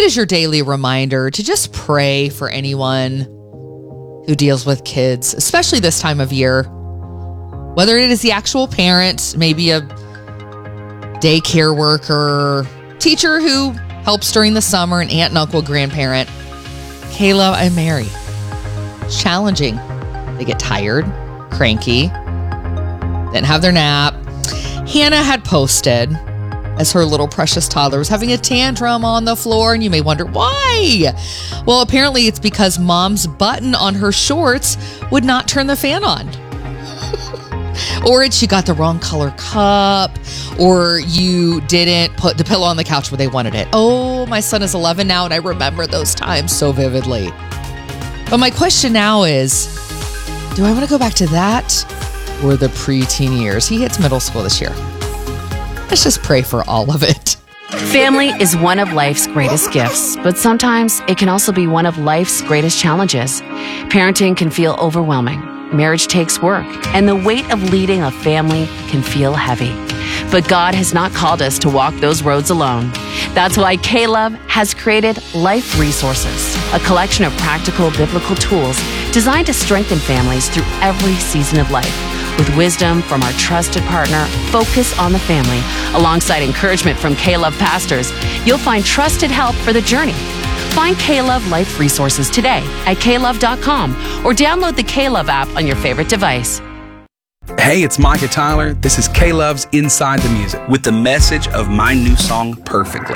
is your daily reminder to just pray for anyone who deals with kids, especially this time of year. Whether it is the actual parent, maybe a daycare worker, teacher who helps during the summer, an aunt and uncle, grandparent. Kayla and Mary. It's challenging. They get tired, cranky, didn't have their nap. Hannah had posted as her little precious toddler was having a tantrum on the floor, and you may wonder why. Well, apparently it's because mom's button on her shorts would not turn the fan on. Or she got the wrong color cup, or you didn't put the pillow on the couch where they wanted it. Oh, my son is 11 now, and I remember those times so vividly. But my question now is, do I want to go back to that or the preteen years? He hits middle school this year. Let's just pray for all of it. Family is one of life's greatest gifts, but sometimes it can also be one of life's greatest challenges. Parenting can feel overwhelming. Marriage takes work, and the weight of leading a family can feel heavy. But God has not called us to walk those roads alone. That's why K-Love has created Life Resources, a collection of practical biblical tools designed to strengthen families through every season of life. With wisdom from our trusted partner, Focus on the Family, alongside encouragement from K-Love pastors, you'll find trusted help for the journey. Find K-Love Life Resources today at klove.com or download the K-Love app on your favorite device. Hey, it's Micah Tyler. This is K-Love's Inside the Music with the message of my new song, Perfectly.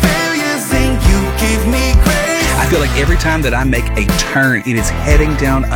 I feel like every time that I make a turn, it is heading down